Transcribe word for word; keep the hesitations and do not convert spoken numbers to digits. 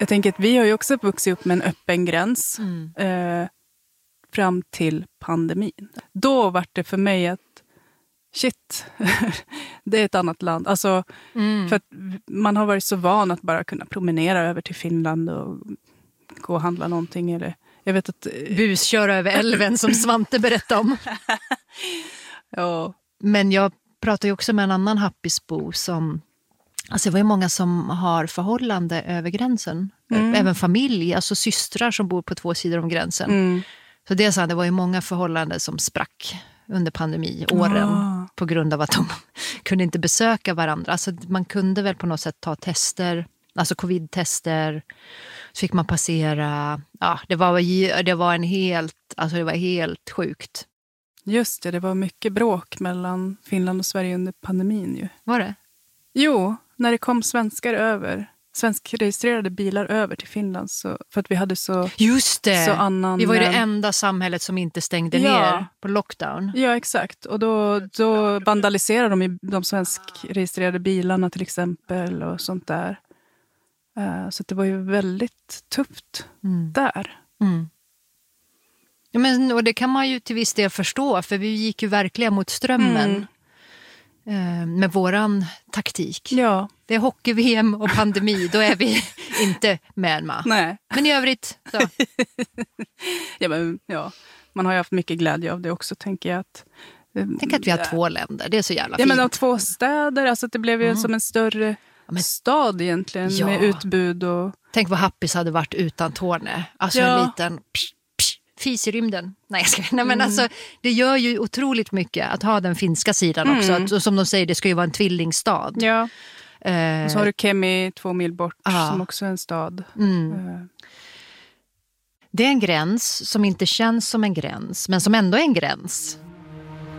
jag tänker att vi har ju också vuxit upp med en öppen gräns Mm. eh, fram till pandemin. Då var det för mig att shit, det är ett annat land. Alltså, Mm. för att man har varit så van att bara kunna promenera över till Finland och gå och handla någonting. Eller, jag vet att... Busköra över älven som Svante berättade om. Ja. Men jag pratar ju också med en annan happisbo som... Alltså det var ju många som har förhållande över gränsen. Mm. Även familj, alltså systrar som bor på två sidor om gränsen. Mm. Så det, är så, det var ju många förhållanden som sprack under pandemiåren. Ah. På grund av att de kunde inte besöka varandra. Alltså man kunde väl på något sätt ta tester, alltså covid-tester. Så fick man passera. Ja, det var, det var en helt, alltså det var helt sjukt. Just det, det var mycket bråk mellan Finland och Sverige under pandemin ju. Var det? Jo, när det kom svenskar över, svenskregistrerade bilar över till Finland så, för att vi hade så, Just det! så annan... Vi var ju det enda samhället som inte stängde Ja. ner på lockdown. Ja, exakt. Och då, då vandaliserade de ju de svenskregistrerade bilarna till exempel och sånt där. Uh, så det var ju väldigt tufft Mm. där. Mm. Ja, men, och det kan man ju till viss del förstå, för vi gick ju verkligen mot strömmen Mm. eh, med våran taktik. Ja, Det är hockey-V M och pandemi, då är vi inte med. Ma. nej. Men i övrigt så. Ja, men, ja, man har ju haft mycket glädje av det också, tänker jag. Att, eh, Tänk att vi har två länder, det är så jävla Ja, fint. men de två städer, alltså att det blev ju Mm. som en större Ja, men- stad egentligen Ja. med utbud och... Tänk vad Happis hade varit utan Torne. Alltså Ja. en liten psh, psh, fis i rymden. Nej, jag ska, nej men Mm. alltså, det gör ju otroligt mycket att ha den finska sidan Mm. också. Att, och som de säger, det ska ju vara en tvillingstad. Ja, Eh, och så har du Kemi två mil bort Ja. som också är en stad. mm. Eh, Det är en gräns som inte känns som en gräns, men som ändå är en gräns.